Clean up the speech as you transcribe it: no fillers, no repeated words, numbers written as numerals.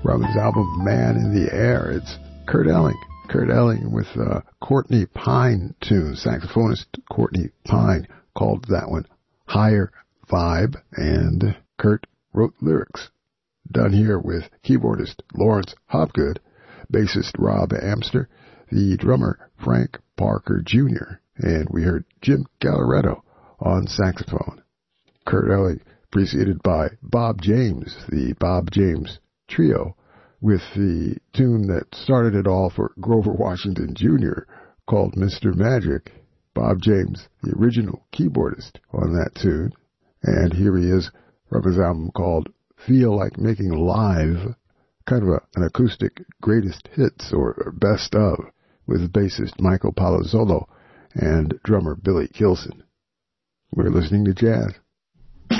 from his album Man in the Air. It's Kurt Elling. Kurt Elling with Courtney Pine tune. Saxophonist Courtney Pine called that one Higher Vibe, and Kurt wrote lyrics. Done here with keyboardist Lawrence Hopgood, bassist Rob Amster, the drummer Frank Parker Jr., and we heard Jim Galleretto on saxophone. Kurt Elling preceded by Bob James, the Bob James Trio, with the tune that started it all for Grover Washington Jr. called Mr. Magic. Bob James, the original keyboardist on that tune. And here he is from his album called Feel Like Making Live, kind of an acoustic greatest hits or best of, with bassist Michael Palazzolo and drummer Billy Gilson. We're listening to jazz.